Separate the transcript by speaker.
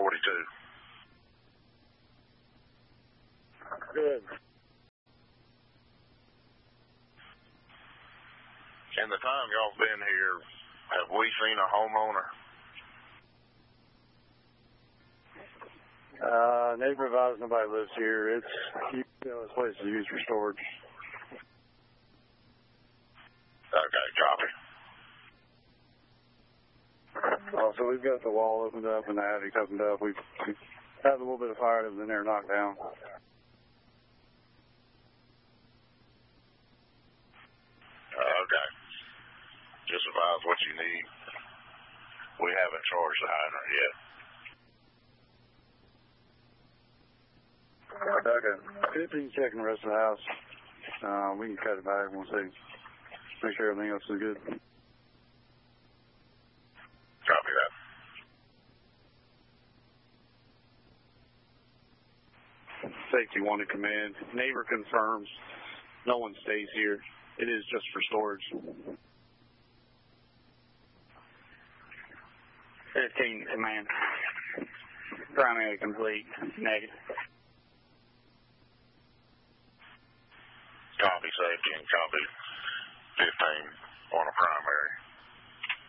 Speaker 1: Good.
Speaker 2: In the time y'all been here, have we seen a homeowner?
Speaker 1: Neighbor advised nobody lives here. It's this place is used for storage.
Speaker 2: Okay, copy.
Speaker 1: Also, we've got the wall opened up and the attic opened up. We've had a little bit of fire that was in there knocked down.
Speaker 2: Okay. Just advise what you need. We haven't charged the hydrant yet.
Speaker 1: Okay. If you can check in the rest of the house, we can cut it back. We'll see. Make sure everything else is good.
Speaker 2: Copy that.
Speaker 1: Safety 1 to command. Neighbor confirms no one stays here. It is just for storage.
Speaker 3: 15 to command. Primary complete. Negative.
Speaker 2: Copy safety and copy 15 on a primary.